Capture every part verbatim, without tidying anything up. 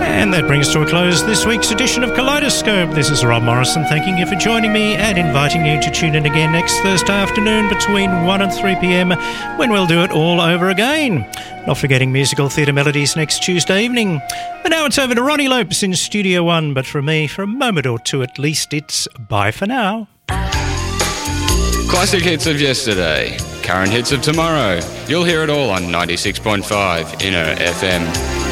And that brings to a close this week's edition of Kaleidoscope. This is Rob Morrison thanking you for joining me and inviting you to tune in again next Thursday afternoon between one and three p.m. when we'll do it all over again. Not forgetting musical theatre melodies next Tuesday evening. But now it's over to Ronnie Lopes in Studio One. But from me, for a moment or two at least, it's bye for now. Classic hits of yesterday, current hits of tomorrow. You'll hear it all on ninety-six point five Inner F M.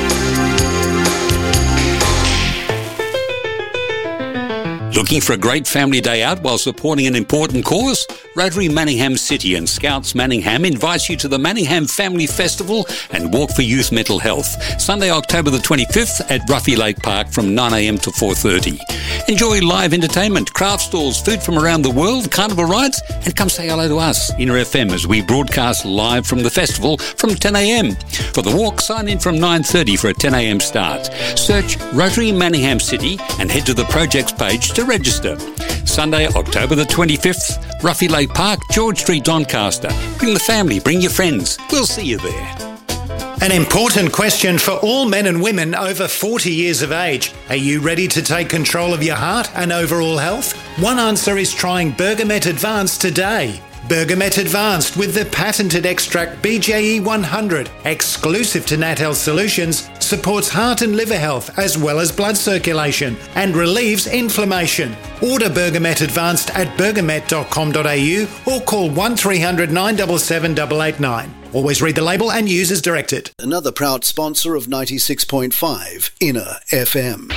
Looking for a great family day out while supporting an important cause? Rotary Manningham City and Scouts Manningham invites you to the Manningham Family Festival and Walk for Youth Mental Health, Sunday, October the twenty-fifth at Ruffy Lake Park from nine a.m. to four thirty. Enjoy live entertainment, craft stalls, food from around the world, carnival rides, and come say hello to us, Inner F M, as we broadcast live from the festival from ten a.m. For the walk, sign in from nine thirty for a ten a.m. start. Search Rotary Manningham City and head to the projects page to register. Sunday, October the twenty-fifth, Ruffy Lake Park, George Street, Doncaster. Bring the family, bring your friends. We'll see you there. An important question for all men and women over forty years of age. Are you ready to take control of your heart and overall health? One answer is trying Bergamet Advanced today. Bergamet Advanced with the patented extract B J E one hundred, exclusive to Nat Health Solutions, supports heart and liver health as well as blood circulation and relieves inflammation. Order Bergamet Advanced at bergamet dot com dot a u or call one three hundred nine seven seven eight eight nine. Always read the label and use as directed. Another proud sponsor of ninety-six point five Inner F M.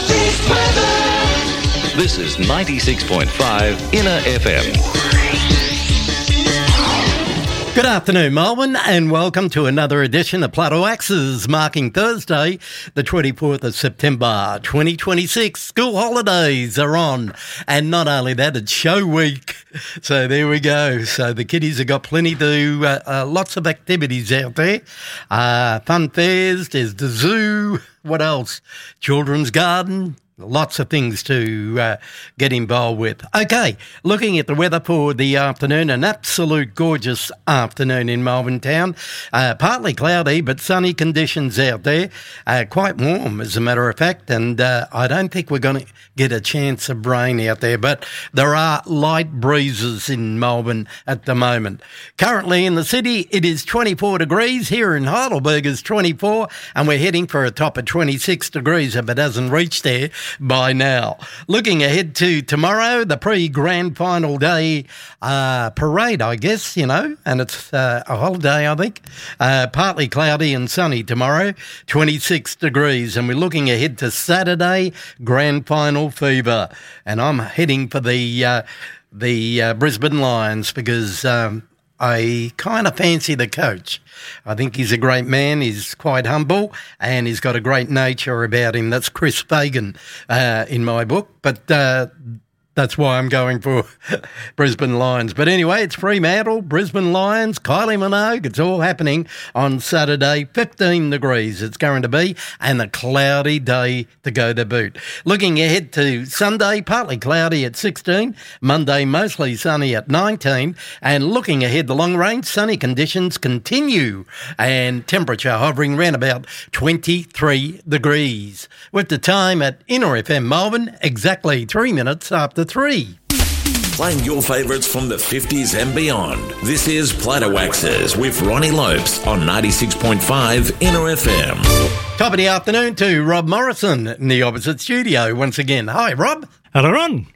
This is ninety-six point five Inner F M. Good afternoon, Melbourne, and welcome to another edition of Plateau Axes, marking Thursday, the twenty-fourth of September, twenty twenty-six. School holidays are on, and not only that, it's show week. So there we go. So the kiddies have got plenty to do, uh, uh, lots of activities out there. Uh, fun fairs, there's the zoo, what else? Children's garden. Lots of things to uh, get involved with. Okay, looking at the weather for the afternoon, an absolute gorgeous afternoon in Melbourne town. Uh, partly cloudy, but sunny conditions out there. Uh, quite warm, as a matter of fact, and uh, I don't think we're going to get a chance of rain out there, but there are light breezes in Melbourne at the moment. Currently in the city, it is twenty-four degrees. Here in Heidelberg is twenty-four, and we're heading for a top of twenty-six degrees if it hasn't reached there by now. Looking ahead to tomorrow, the pre-grand final day uh, parade, I guess, you know, and it's uh, a holiday, I think. Uh, partly cloudy and sunny tomorrow, twenty-six degrees. And we're looking ahead to Saturday, grand final fever. And I'm heading for the, uh, the uh, Brisbane Lions because... Um, I kind of fancy the coach. I think he's a great man. He's quite humble and he's got a great nature about him. That's Chris Fagan uh, in my book. But uh, that's why I'm going for Brisbane Lions. But anyway, it's Fremantle, Brisbane Lions, Kylie Minogue. It's all happening on Saturday, fifteen degrees it's going to be, and a cloudy day to go to boot. Looking ahead to Sunday, partly cloudy at sixteen, Monday mostly sunny at nineteen, and looking ahead the long range, sunny conditions continue, and temperature hovering around about twenty-three degrees. With the time at Inner F M Melbourne, exactly three minutes after three. Playing your favourites from the fifties and beyond. This is Plateau Axes with Ronnie Lopes on ninety-six point five Inner F M. Top of the afternoon to Rob Morrison in the opposite studio once again. Hi, Rob. Hello, Ron.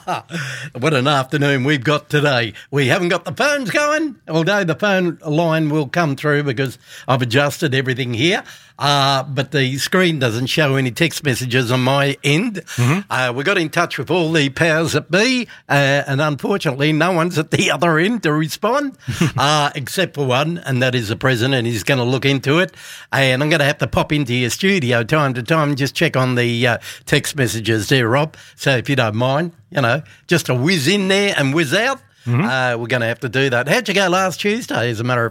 What an afternoon we've got today. We haven't got the phones going, although the phone line will come through because I've adjusted everything here. Uh, but the screen doesn't show any text messages on my end. Mm-hmm. Uh, we got in touch with all the powers that be, uh, and unfortunately no one's at the other end to respond, uh, except for one, and that is the president. He's going to look into it, and I'm going to have to pop into your studio time to time and just check on the uh, text messages there, Rob. So if you don't mind, you know, just a whiz in there and whiz out. Mm-hmm. Uh, we're going to have to do that. How'd you go last Tuesday, as a matter of fact?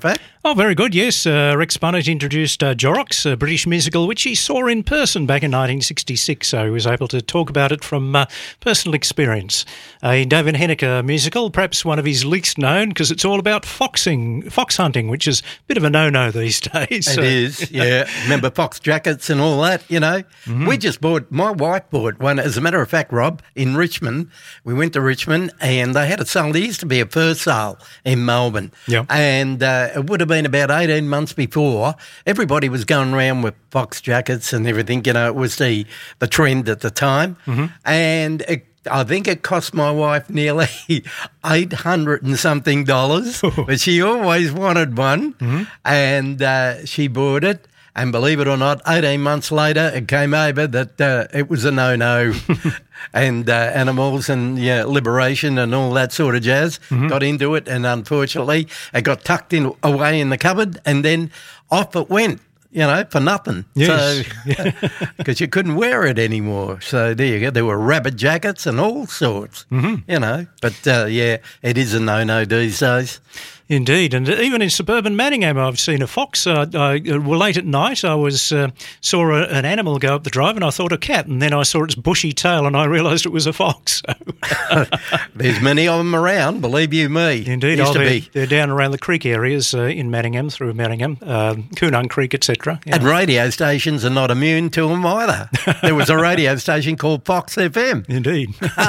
Oh, very good, yes. Uh, Rex Bunnett introduced uh, Jorrocks, a British musical which he saw in person back in nineteen sixty-six, so he was able to talk about it from uh, personal experience. A David Henniker musical, perhaps one of his least known, because it's all about foxing, fox hunting, which is a bit of a no-no these days. It so. is, yeah. Remember fox jackets and all that, you know? Mm-hmm. We just bought, my wife bought one, as a matter of fact, Rob, in Richmond. We went to Richmond and they had a sale. There used to be a fur sale in Melbourne. Yeah. And uh, it would have been about eighteen months before. Everybody was going around with fox jackets and everything. You know, it was the, the trend at the time. Mm-hmm. And it, I think it cost my wife nearly eight hundred and something dollars, but she always wanted one. Mm-hmm. And uh, she bought it. And believe it or not, eighteen months later, it came over that uh, it was a no-no. And uh, animals and yeah, liberation and all that sort of jazz, mm-hmm. got into it, and unfortunately it got tucked in away in the cupboard, and then off it went, you know, for nothing. Yes. So, because you couldn't wear it anymore. So there you go. There were rabbit jackets and all sorts, mm-hmm. you know. But uh, yeah, it is a no-no these days. Indeed, and even in suburban Manningham I've seen a fox. Uh, I, well, late at night I was uh, saw a, an animal go up the drive and I thought a cat, and then I saw its bushy tail and I realised it was a fox. So. There's many of them around, believe you me. Indeed, Used oh, to they're, be. they're down around the creek areas uh, in Manningham, through Manningham, uh, Coonung Creek, et cetera. And radio stations are not immune to them either. There was a radio station called Fox F M. Indeed.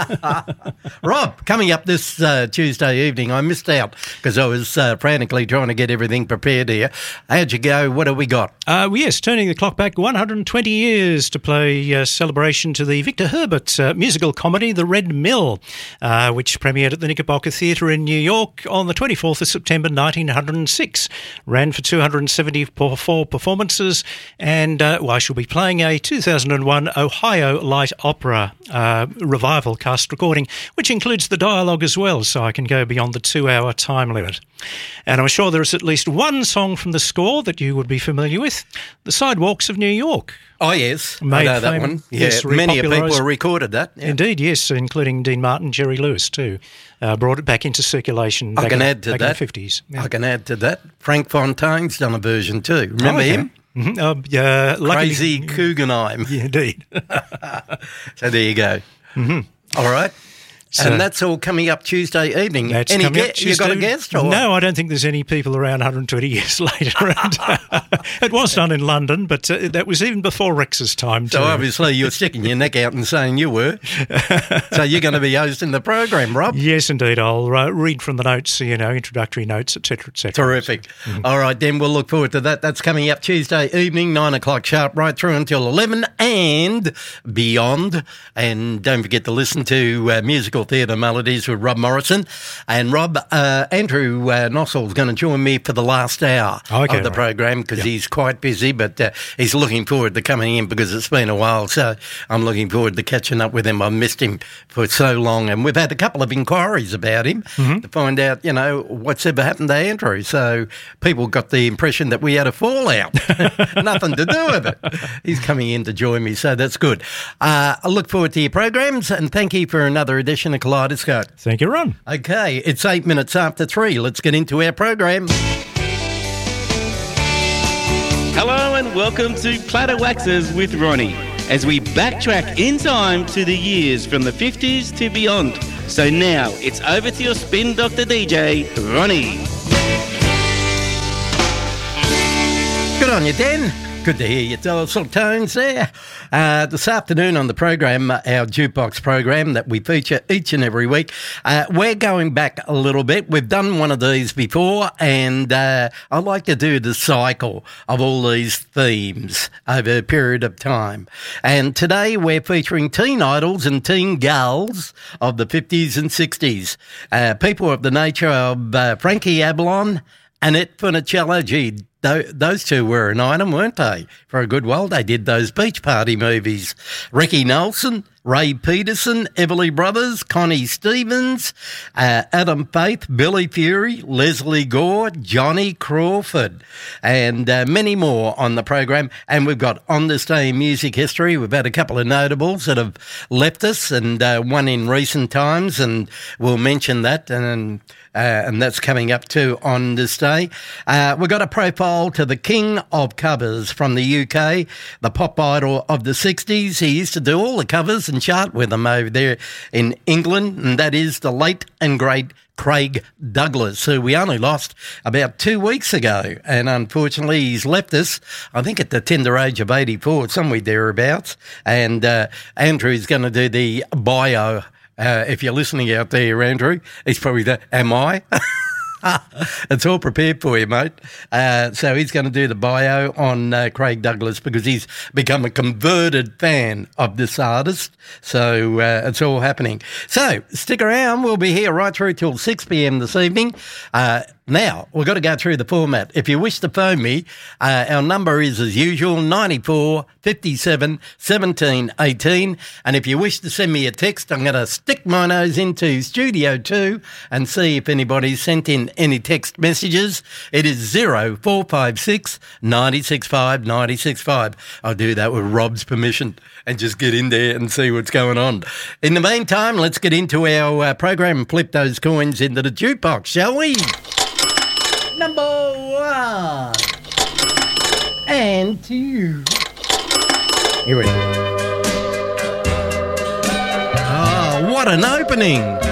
Rob, coming up this uh, Tuesday evening, I missed out because I was uh, frantically trying to get everything prepared here. How'd you go? What have we got? Uh, well, yes, turning the clock back one hundred twenty years to play uh, celebration to the Victor Herbert uh, musical comedy The Red Mill, uh, which premiered at the Knickerbocker Theatre in New York on the twenty-fourth of September nineteen oh six. Ran for two hundred seventy-four performances, and uh, well, I shall be playing a two thousand one Ohio Light Opera uh, revival cast recording, which includes the dialogue as well, so I can go beyond the two-hour time limit. And I'm sure there is at least one song from the score that you would be familiar with, The Sidewalks of New York. Oh, yes. Made I know that fame, one. Yeah, yes, many people recorded that. Yeah. Indeed, yes, including Dean Martin, Jerry Lewis too. Uh, brought it back into circulation back, I can in, add to back that. in the fifties. Yeah. I can add to that. Frank Fontaine's done a version too. Remember oh, okay. him? Mm-hmm. Uh, uh, Crazy luckily, Cooganheim. Yeah, indeed. So there you go. Mm-hmm. All right. So, and that's all coming up Tuesday evening. That's any coming ge- up Tuesday. You got a guest? Or no, I don't think there's any people around one hundred twenty years later. And, uh, it was done in London, but uh, that was even before Rex's time. So too. obviously you're sticking your neck out and saying you were. So you're going to be hosting the program, Rob? Yes, indeed. I'll uh, read from the notes, you know, introductory notes, et cetera, et cetera. Terrific. Mm-hmm. All right, then we'll look forward to that. That's coming up Tuesday evening, nine o'clock sharp, right through until eleven and beyond. And don't forget to listen to uh, Musical Theatre Melodies with Rob Morrison. And Rob, uh, Andrew uh, Nossell's going to join me for the last hour okay, of the right. program because yep. he's quite busy, but uh, he's looking forward to coming in because it's been a while. So I'm looking forward to catching up with him. I've missed him for so long. And we've had a couple of inquiries about him mm-hmm. to find out, you know, what's ever happened to Andrew. So people got the impression that we had a fallout. Nothing to do with it. He's coming in to join me, so that's good. Uh, I look forward to your programs and thank you for another edition of Kaleidoscope. Thank you, Ron. Okay, it's eight minutes after three. Let's get into our program. Hello and welcome to Platter Waxes with Ronnie, as we backtrack in time to the years from the fifties to beyond. So now it's over to your spin doctor D J, Ronnie. Good on you, Dan. Good to hear your dulcet tones there. Uh, this afternoon on the program, our Jukebox program that we feature each and every week, uh, we're going back a little bit. We've done one of these before, and uh, I like to do the cycle of all these themes over a period of time. And today we're featuring teen idols and teen gals of the fifties and sixties. Uh, people of the nature of uh, Frankie Avalon, Annette Funicello, gee, th- those two were an item, weren't they? For a good while, they did those beach party movies. Ricky Nelson, Ray Peterson, Everly Brothers, Connie Stevens, uh, Adam Faith, Billy Fury, Leslie Gore, Johnny Crawford, and uh, many more on the program. And we've got On This Day in Music History. We've had a couple of notables that have left us, and uh, one in recent times, and we'll mention that, and uh, and that's coming up too on this day. Uh, we've got a profile to the king of covers from the U K, the pop idol of the sixties. He used to do all the covers and chart with them over there in England, and that is the late and great Craig Douglas, who we only lost about two weeks ago, and unfortunately he's left us, I think at the tender age of eighty-four, somewhere thereabouts, and uh, Andrew's going to do the bio. Uh, if you're listening out there, Andrew, he's probably the, am I? It's all prepared for you, mate. Uh, so he's going to do the bio on uh, Craig Douglas because he's become a converted fan of this artist. So uh, it's all happening. So stick around. We'll be here right through till six p.m. this evening. Uh, now, we've got to go through the format. If you wish to phone me, uh, our number is, as usual, ninety-four fifty-seven seventeen eighteen. And if you wish to send me a text, I'm going to stick my nose into Studio two and see if anybody's sent in any text messages. It is zero four five six nine six five nine six five. I'll do that with Rob's permission and just get in there and see what's going on. In the meantime, let's get into our uh, program and flip those coins into the jukebox, shall we? Number one. And two. Here we go. Oh, what an opening.